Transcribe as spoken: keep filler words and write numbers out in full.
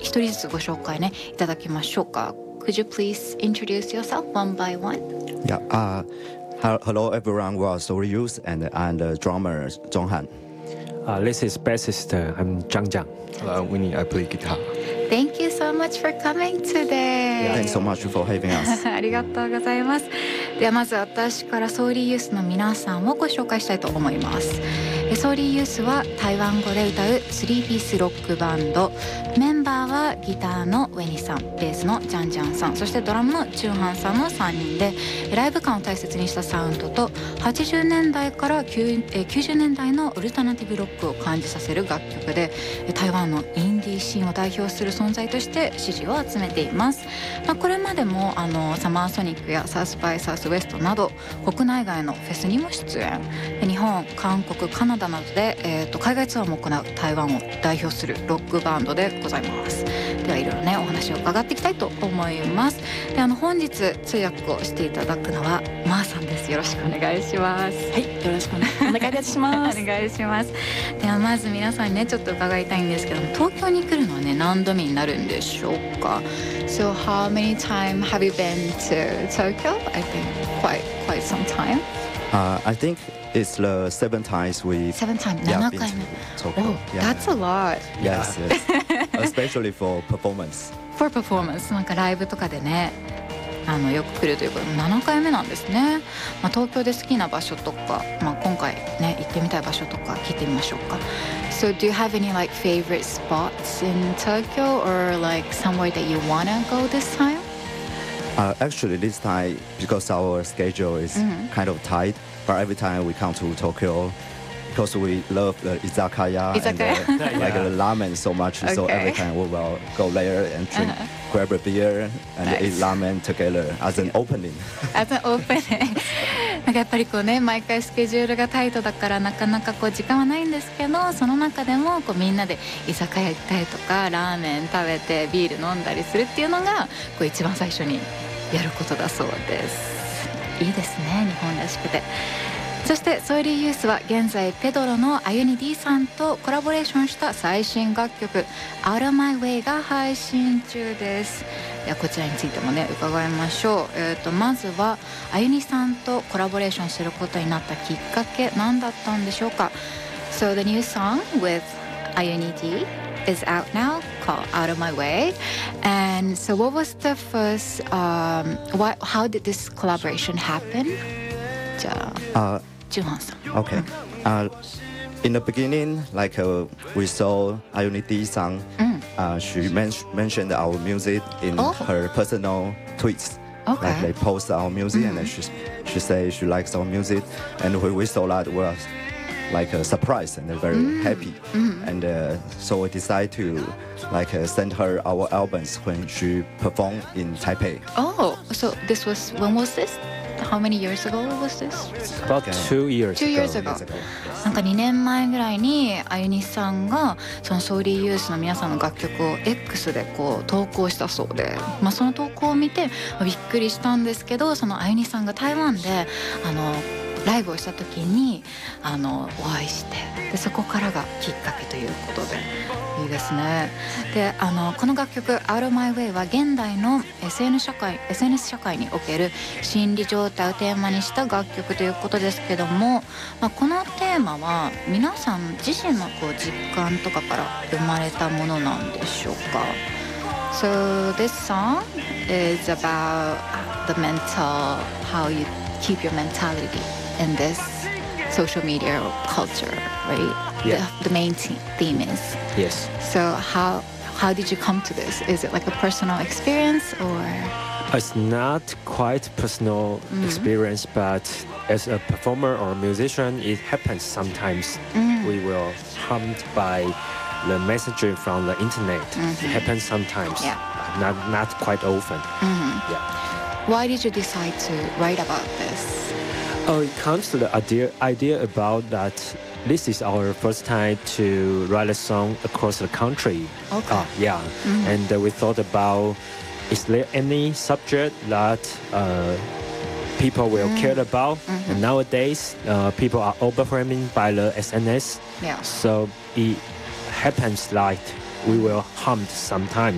一人ずつご紹介ねいただきましょうか。Could you please introduce yourself one by one? Yeah. Uh, hello everyone. We are Soryus and I'm the drummer Zhonghan. Uh, this is bassist. I'm Zhang Jiang. Hello, Winnie. I play guitar. Thank you so much for coming today. Thanks so much for having us. ありがとうございます。ではまず私からソーリーユースの皆さんをご紹介したいと思います。ソーリーユースは台湾語で歌うスリーピースロックバンド。メンバーはギターのウェニさん、ベースのジャンジャンさん、そしてドラムのチュンハンさんのさんにんで、ライブ感を大切にしたサウンドとはちじゅうねんだいからきゅうじゅうねんだいのオルタナティブロックを感じさせる楽曲で、台湾のインディーシーンを代表する存在として支持を集めています。まあ、これまでもあのサマーソニックやサウスバイサウスウエストなど国内外のフェスにも出演、日本、韓国、カナダなどで、えー、と海外ツアーも行う台湾を代表するロックバンドでございます。ではいろいろねお話を伺っていきたいと思います。であの本日通訳をしていただくのはマーさんです。よろしくお願いします。 はい、よろしくお願いいたします。 お願いします。ではまず皆さんにねちょっと伺いたいんですけども、東京に来るのはね何度目になるんでしょうか。 So how many times have you been to Tokyo? I think quite quite some time. Uh, I think it's the seven times we Seven times. yeah, 7 been 回目。 to Tokyo. Oh, Yeah. that's a lot. Yes, yes. Especially for performance. For performance なんかライブとかでねあのよく来るということでななかいめなんですね。まあ、東京で好きな場所とか、まあ、今回ね行ってみたい場所とか聞いてみましょうか。 So do you have any like favorite spots in Tokyo or like somewhere that you wanna go this time? Uh, actually, this time because our schedule is Mhm. kind of tight, but every time we come to Tokyo, because we love the izakaya, Izakaya. and uh, like the ramen so much, so Okay. every time we will go there and drink, Uh-huh. grab a beer and Nice. eat ramen together as an opening. As an opening なんかやっぱりこうね毎回スケジュールがタイトだからなかなかこう時間はないんですけど、その中でもこうみんなで居酒屋行ったりとかラーメン食べてビール飲んだりするっていうのがこう一番最初にやることだそうです。いいですね、日本らしくて。そしてソイリーユースは現在ペドロのアユニ D さんとコラボレーションした最新楽曲 Out of My Way が配信中です。ではこちらについてもね伺いましょう。えー、とまずはアユニさんとコラボレーションすることになったきっかけ何だったんでしょうか。 So the new song with Ayuni D is out now called Out of My Way. And so what was the first um, what, how did this collaboration happen? じゃあ Uh, ジュンハンさん。 okay. Uh, in the beginning, like uh, we saw Ayuniti Sang, Mm. uh, she men- mentioned our music in Oh. her personal tweets. Okay. Like they post our music and then she she say she likes our music, and when we saw that, we were like uh, surprised and very happy. And uh, so we decided to like uh, send her our albums when she performed in Taipei. Oh, so this was when was this? How many years ago was this? About Okay. two years Two years ago. ago. なんかにねんまえぐらいにあゆにさんがそのソーリーユースの皆さんの楽曲を X でこう投稿したそうで、まあ、その投稿を見てびっくりしたんですけど、そのあゆにさんが台湾であのライブをした時にあのお会いして、でそこからがきっかけということでいいですね。であのこの楽曲 Out of My Way は現代の エスエヌ 社会 エスエヌエス 社会における心理状態をテーマにした楽曲ということですけども、まあ、このテーマは皆さん自身のこう実感とかから生まれたものなんでしょうか。 So this song is about the mental, how you keep your mentality in this social media culture, right? Yeah. The, the main te- theme is. Yes. So how how did you come to this? Is it like a personal experience or? It's not quite personal Mhm. experience, but as a performer or musician, it happens sometimes. Mm. We will harmed by the messenger from the internet. Mhm. It happens sometimes, Yeah. but not not quite often. Mhm. Yeah. Why did you decide to write about this? Oh, it comes to the idea idea about that. This is our first time to write a song across the country. Okay. Uh, yeah, Mhm. and uh, we thought about, is there any subject that uh, people will Mm. care about? Mhm. And nowadays, uh, people are overwhelmed by the S N S. Yeah. So it happens like we will harmed sometimes.